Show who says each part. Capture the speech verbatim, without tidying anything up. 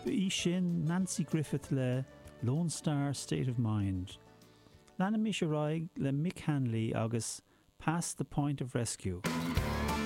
Speaker 1: Í sin Nancy Griffith le Lone Star State of Mind. Lana mis raig le Mick Hanley agus Past the Point of Rescue.